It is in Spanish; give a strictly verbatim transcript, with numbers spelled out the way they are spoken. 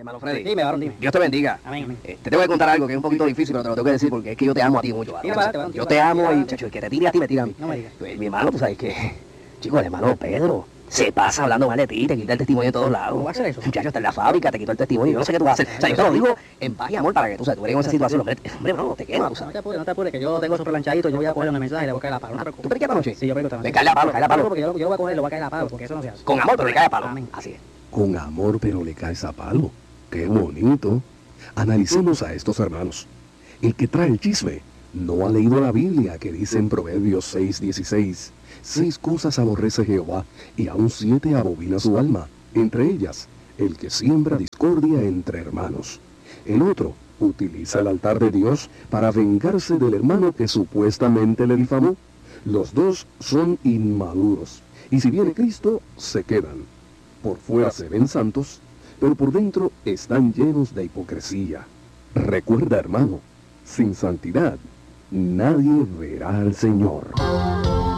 hermano Freddy. Dime, varón, dime. Dios te bendiga. Amén, amén. Eh, te tengo que contar algo que es un poquito difícil, pero te lo tengo que decir porque es que yo te amo a ti mucho, varón. Tira para adelante, varón, Yo tira te para amo adelante. y, chacho, el que te tire a ti me tira a mí. No me digas. Pues, mi hermano, tú sabes que, chico, el hermano Pedro se pasa hablando mal de ti, te quita el testimonio de todos lados. ¿Cómo va a hacer eso? Muchacho, está en la fábrica, te quitó el testimonio, yo no sé qué tú vas a hacer. O sea, yo te lo digo en paz y amor para que tú sabes, tú eres en esa situación, hombre, hombre, no, te quema, tú No sabes. te apures, no te apures, que yo tengo eso planchadito, yo voy a coger un mensaje y le voy a caer a palo, no te ¿Tú preocupes. predicas anoche? Sí, yo predico esta noche. Ve, caerle a palo, caerle a palo. Porque yo, yo lo voy a coger y lo voy a caer a palo, porque eso no se hace. Con amor, pero le cae a palo. Amén. Así es. Con amor, pero le caes a palo. ¡Qué bonito! Analicemos a estos hermanos. El que trae el chisme no ha leído la Biblia, que dice en Proverbios seis dieciséis: Seis cosas aborrece Jehová, y aún siete abomina su alma. Entre ellas, el que siembra discordia entre hermanos. El otro utiliza el altar de Dios para vengarse del hermano que supuestamente le difamó. Los dos son inmaduros, y si viene Cristo, se quedan. Por fuera se ven santos, pero por dentro están llenos de hipocresía. Recuerda, hermano, sin santidad nadie verá al Señor.